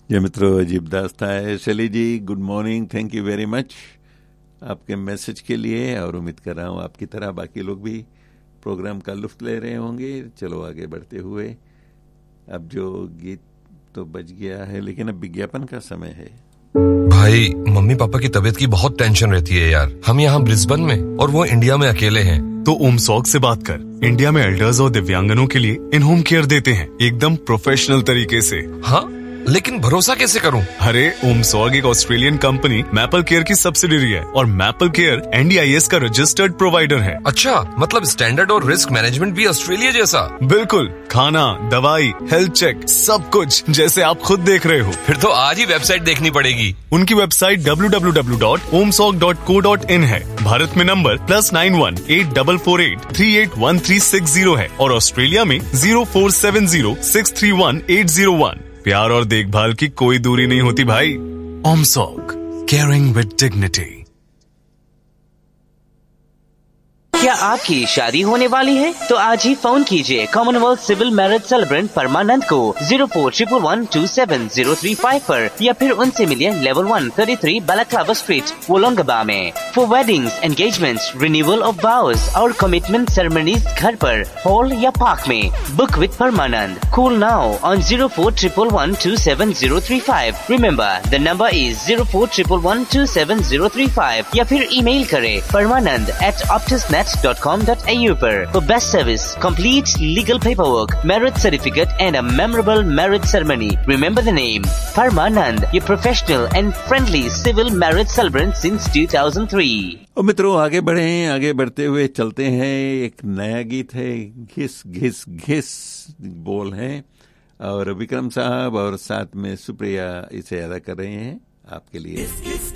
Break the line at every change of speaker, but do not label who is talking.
ये मित्रों अजीब दास्तां है। शैली जी good morning, thank you very much आपके मैसेज के लिए, और उम्मीद कर रहा हूँ आपकी तरह बाकी लोग भी प्रोग्राम का लुत्फ ले रहे होंगे। चलो आगे बढ़ते हुए, अब जो गीत तो बज गया है, लेकिन अब विज्ञापन का समय है।
भाई मम्मी पापा की तबीयत की बहुत टेंशन रहती है यार। हम यहाँ ब्रिस्बेन में और वो इंडिया में अकेले हैं।
तो ओमसॉग से बात कर। इंडिया में एल्डर्स और दिव्यांगनों के लिए इन होम केयर देते हैं, एकदम प्रोफेशनल तरीके से।
हाँ, लेकिन भरोसा कैसे करूं?
अरे ओमसॉग एक ऑस्ट्रेलियन कंपनी मैपल केयर की सब्सिडियरी है और मैपल केयर NDIS का रजिस्टर्ड प्रोवाइडर है।
अच्छा, मतलब स्टैंडर्ड और रिस्क मैनेजमेंट भी ऑस्ट्रेलिया जैसा?
बिल्कुल, खाना, दवाई, हेल्थ चेक, सब कुछ जैसे आप खुद देख रहे हो।
फिर तो आज ही वेबसाइट देखनी पड़ेगी।
उनकी वेबसाइट www.omsog.co.in है। भारत में नंबर +91 8448 381360 है और ऑस्ट्रेलिया में 0470 631 801। प्यार और देखभाल की कोई दूरी नहीं होती भाई। ओमसॉग, केयरिंग विद डिग्निटी।
क्या आपकी शादी होने वाली है? तो आज ही फोन कीजिए कॉमनवेल्थ सिविल मैरिज सेलिब्रेंट परमानंद को 0411277035 पर, या फिर उनसे मिलिए लेवल 1 33 बैलाक्लावा स्ट्रीट, वोलोंगबा में। For weddings, engagements, renewal of वाउज और कमिटमेंट सेरेमनीज घर पर, हॉल या पार्क में। Book with Parmanand. Call now on 0411277035। Remember the number is 0411277035, या फिर ईमेल करें permanand@optusnet.com.au पर। For best service, complete legal paperwork, marriage certificate and a memorable marriage ceremony. Remember the name Parmanand, your professional and friendly civil marriage celebrant since 2003.
और मित्रों आगे बढ़े, आगे बढ़ते हुए चलते हैं। एक नया गीत है, घिस घिस घिस बोल हैं, और विक्रम साहब और साथ में सुप्रिया इसे अदा कर रहे हैं आपके लिए।